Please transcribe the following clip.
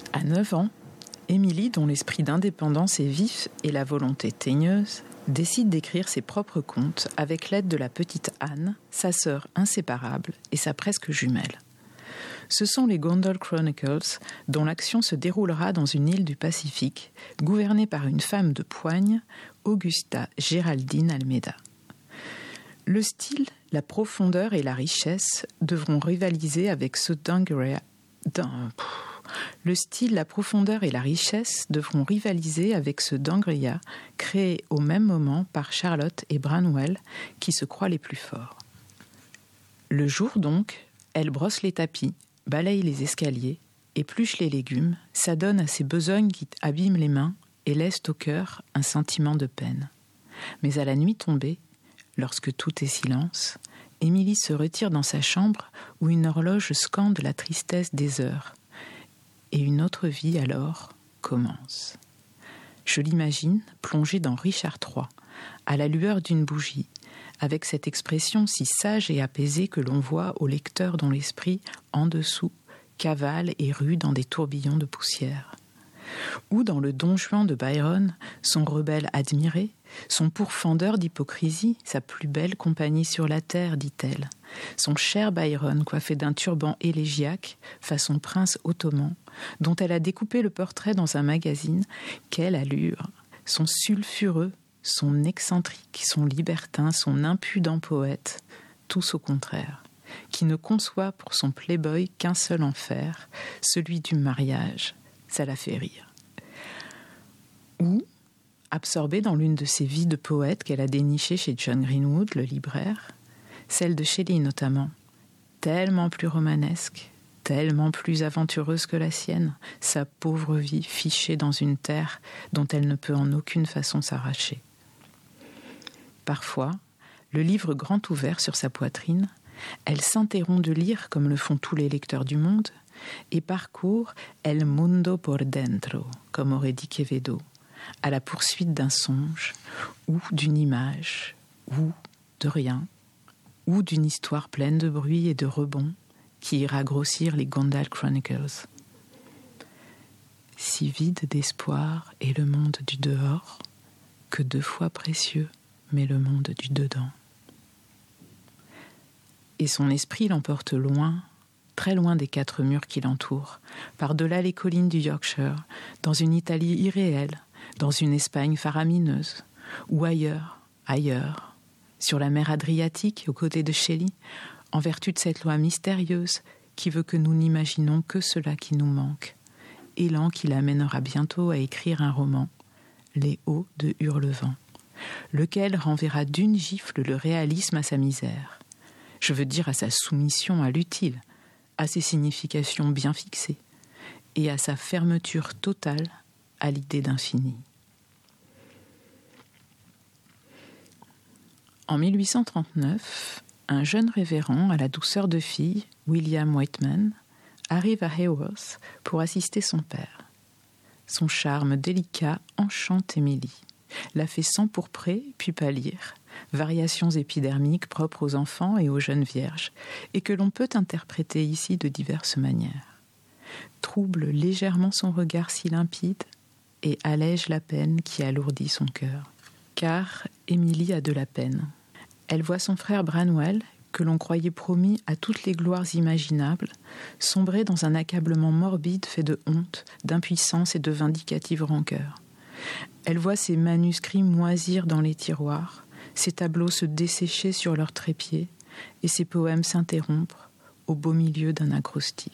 À 9 ans, Émilie, dont l'esprit d'indépendance est vif et la volonté teigneuse, décide d'écrire ses propres contes avec l'aide de la petite Anne, sa sœur inséparable et sa presque jumelle. Ce sont les Gondal Chronicles, dont l'action se déroulera dans une île du Pacifique, gouvernée par une femme de poigne, Augusta Géraldine Almeida. Le style, la profondeur et la richesse devront rivaliser avec ceux d'Angria. Le style, la profondeur et la richesse devront rivaliser avec ceux d'Angria, créés au même moment par Charlotte et Branwell, qui se croient les plus forts. Le jour donc, elle brosse les tapis, balaye les escaliers, épluche les légumes, s'adonne à ces besognes qui abîment les mains et laissent au cœur un sentiment de peine. Mais à la nuit tombée, lorsque tout est silence, Émilie se retire dans sa chambre où une horloge scande la tristesse des heures. Et une autre vie alors commence. Je l'imagine plongée dans Richard III, à la lueur d'une bougie, avec cette expression si sage et apaisée que l'on voit au lecteur dont l'esprit, en dessous, cavale et rue dans des tourbillons de poussière. Ou dans le Don Juan de Byron, son rebelle admiré, son pourfendeur d'hypocrisie, sa plus belle compagnie sur la terre, dit-elle. Son cher Byron, coiffé d'un turban élégiaque, façon prince ottoman, dont elle a découpé le portrait dans un magazine, quelle allure! Son sulfureux, son excentrique, son libertin, son impudent poète, tous au contraire, qui ne conçoit pour son playboy qu'un seul enfer, celui du mariage. Ça la fait rire. Ou, absorbée dans l'une de ces vies de poète qu'elle a dénichées chez John Greenwood, le libraire, celle de Shelley notamment, tellement plus romanesque, tellement plus aventureuse que la sienne, sa pauvre vie fichée dans une terre dont elle ne peut en aucune façon s'arracher. Parfois, le livre grand ouvert sur sa poitrine, elle s'interrompt de lire comme le font tous les lecteurs du monde, et parcourt El mundo por dentro, comme aurait dit Quevedo, à la poursuite d'un songe, ou d'une image, ou de rien, ou d'une histoire pleine de bruit et de rebonds qui ira grossir les Gondal Chronicles. Si vide d'espoir est le monde du dehors, que 2 fois précieux m'est le monde du dedans. Et son esprit l'emporte loin, très loin des 4 murs qui l'entourent, par-delà les collines du Yorkshire, dans une Italie irréelle, dans une Espagne faramineuse, ou ailleurs, sur la mer Adriatique, aux côtés de Shelley, en vertu de cette loi mystérieuse qui veut que nous n'imaginons que cela qui nous manque, élan qui l'amènera bientôt à écrire un roman, Les Hauts de Hurlevent, lequel renverra d'une gifle le réalisme à sa misère. Je veux dire à sa soumission à l'utile, à ses significations bien fixées, et à sa fermeture totale à l'idée d'infini. En 1839, un jeune révérend à la douceur de fille, William Whitman, arrive à Haworth pour assister son père. Son charme délicat enchante Émilie, la fait s'empourprer puis pâlir, variations épidermiques propres aux enfants et aux jeunes vierges, et que l'on peut interpréter ici de diverses manières. Trouble légèrement son regard si limpide et allège la peine qui alourdit son cœur. Car Émilie a de la peine. Elle voit son frère Branwell, que l'on croyait promis à toutes les gloires imaginables, sombrer dans un accablement morbide fait de honte, d'impuissance et de vindicative rancœur. Elle voit ses manuscrits moisir dans les tiroirs, ses tableaux se dessécher sur leur trépied et ses poèmes s'interrompre au beau milieu d'un acrostiche.